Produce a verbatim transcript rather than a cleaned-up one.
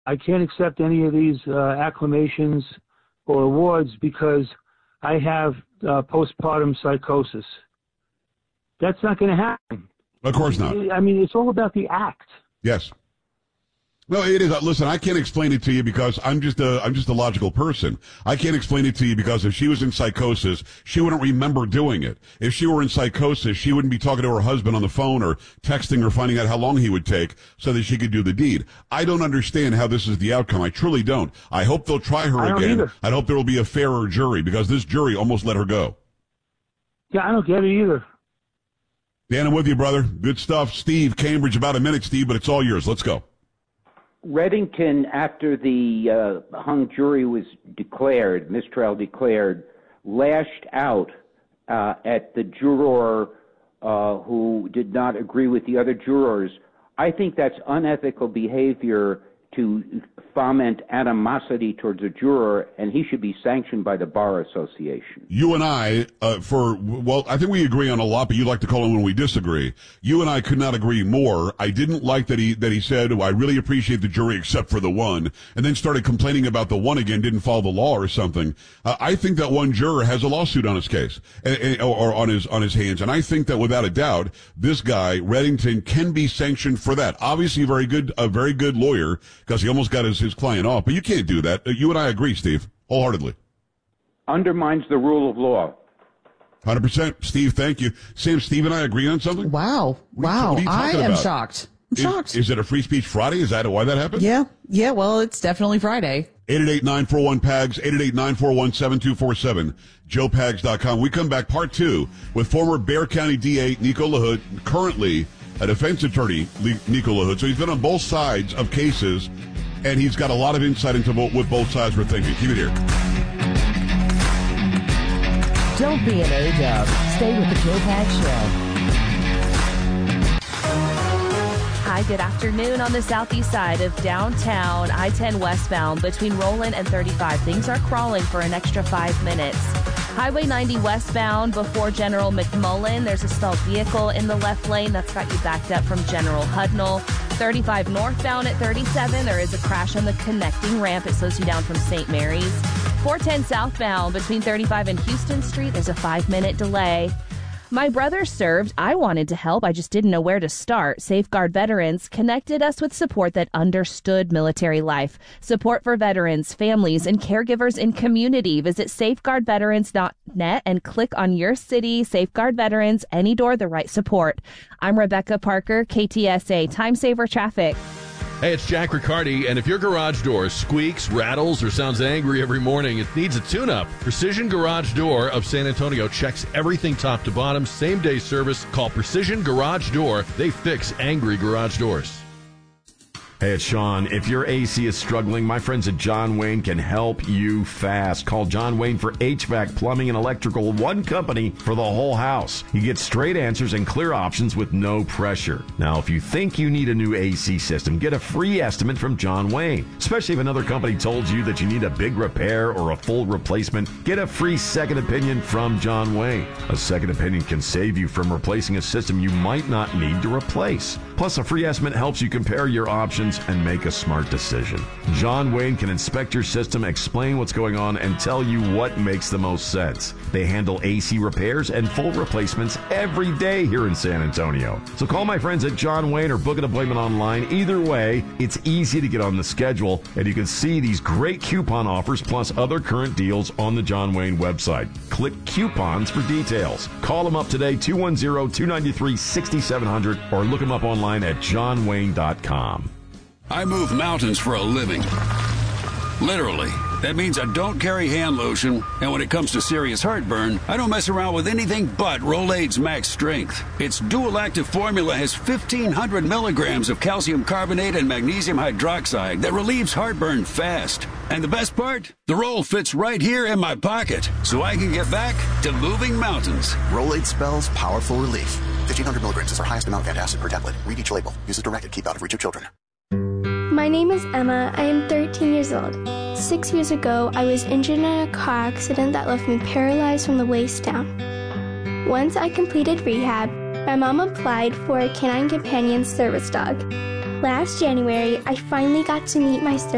I can't accept any of these uh, acclamations or awards because I have uh, postpartum psychosis. That's not going to happen. Of course not. I mean, it's all about the act. Yes. No, it is. Listen, I can't explain it to you because I'm just a I'm just a logical person. I can't explain it to you because if she was in psychosis, she wouldn't remember doing it. If she were in psychosis, she wouldn't be talking to her husband on the phone or texting or finding out how long he would take so that she could do the deed. I don't understand how this is the outcome. I truly don't. I hope they'll try her I don't again. either. I hope there will be a fairer jury because this jury almost let her go. Yeah, I don't get it either. Dan, I'm with you, brother. Good stuff. Steve, Cambridge, about a minute, Steve, but it's all yours. Let's go. Reddington, after the uh, hung jury was declared, mistrial declared, lashed out uh, at the juror uh, who did not agree with the other jurors. I think that's unethical behavior to foment animosity towards a juror, and he should be sanctioned by the Bar Association. You and I, uh, for, well, I think we agree on a lot, but you like to call them when we disagree. You and I could not agree more. I didn't like that he, that he said, oh, I really appreciate the jury except for the one, and then started complaining about the one again, didn't follow the law or something. Uh, I think that one juror has a lawsuit on his case, and, and, or on his, on his hands, and I think that without a doubt, this guy, Reddington, can be sanctioned for that. Obviously, a very good, a very good lawyer, because he almost got his, his client off, but you can't do that. You and I agree, Steve, wholeheartedly. Undermines the rule of law. one hundred percent. Steve, thank you. Sam, Steve and I agree on something? Wow. What are you- Wow. what are you I talking am about? shocked. I'm Is, shocked. is it a Free Speech Friday? Is that why that happened? Yeah. Yeah, well, it's definitely Friday. eight eight eight, nine four one, P A G S, eight eight eight, nine four one, seven two four seven, joe pags dot com. We come back, part two, with former Bexar County D A Nico LaHood, currently a defense attorney, Nico LaHood. So he's been on both sides of cases, and he's got a lot of insight into what both sides were thinking. Keep it here. Don't be an A-dub. Stay with the Joe Pags Show. Hi, good afternoon on the southeast side of downtown, I ten westbound between Roland and thirty-five. Things are crawling for an extra five minutes. Highway ninety westbound before General McMullen. There's a stalled vehicle in the left lane that's got you backed up from General Hudnall. thirty-five northbound at thirty-seven. There is a crash on the connecting ramp. It slows you down from Saint Mary's. four ten southbound between thirty-five and Houston Street. There's a five-minute delay. My brother served. I wanted to help. I just didn't know where to start. Safeguard Veterans connected us with support that understood military life. Support for veterans, families, and caregivers in community. Visit safeguard veterans dot net and click on your city. Safeguard Veterans, any door, the right support. I'm Rebecca Parker, K T S A Time Saver Traffic. Hey, it's Jack Riccardi, and if your garage door squeaks, rattles, or sounds angry every morning, it needs a tune-up. Precision Garage Door of San Antonio checks everything top to bottom. Same-day service. Call Precision Garage Door. They fix angry garage doors. Hey, it's Sean. If your A C is struggling, my friends at John Wayne can help you fast. Call John Wayne for H V A C, plumbing, and electrical. One company for the whole house. You get straight answers and clear options with no pressure. Now, if you think you need a new A C system, get a free estimate from John Wayne. Especially if another company told you that you need a big repair or a full replacement, get a free second opinion from John Wayne. A second opinion can save you from replacing a system you might not need to replace. Plus, a free estimate helps you compare your options and make a smart decision. John Wayne can inspect your system, explain what's going on, and tell you what makes the most sense. They handle A C repairs and full replacements every day here in San Antonio. So call my friends at John Wayne or book an appointment online. Either way, it's easy to get on the schedule, and you can see these great coupon offers plus other current deals on the John Wayne website. Click coupons for details. Call them up today, two one zero, two nine three, six seven zero zero, or look them up online at john wayne dot com. I move mountains for a living. Literally. That means I don't carry hand lotion, and when it comes to serious heartburn, I don't mess around with anything but Rolaids Max Strength. Its dual-active formula has fifteen hundred milligrams of calcium carbonate and magnesium hydroxide that relieves heartburn fast. And the best part? The roll fits right here in my pocket, so I can get back to moving mountains. Rolaids spells powerful relief. fifteen hundred milligrams is our highest amount of antacid per tablet. Read each label. Use as directed. Keep out of reach of children. My name is Emma. I am thirteen years old. Six years ago, I was injured in a car accident that left me paralyzed from the waist down. Once I completed rehab, my mom applied for a Canine Companion service dog. Last January, I finally got to meet my service